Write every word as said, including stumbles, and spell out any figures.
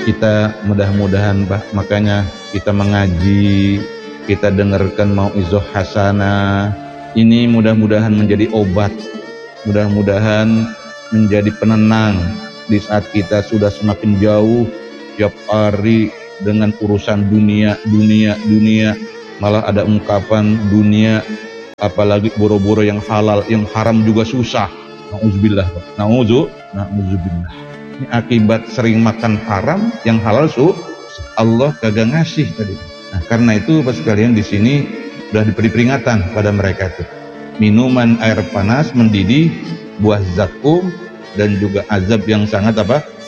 Kita mudah-mudahan bah, makanya kita mengaji, kita dengarkan mau'izah hasanah. Ini mudah-mudahan menjadi obat, mudah-mudahan menjadi penenang di saat kita sudah semakin jauh tiap hari dengan urusan dunia, dunia, dunia. Malah ada ungkapan dunia, apalagi boro-boro yang halal, yang haram juga susah. Nauzubillah, nauzu, nauzubillah. Ini akibat sering makan haram, yang halal su, Allah kagak ngasih tadi. Nah, karena itu pas sekalian di sini sudah diberi peringatan pada mereka itu. Minuman air panas mendidih, buah zakum, dan juga azab yang sangat apa?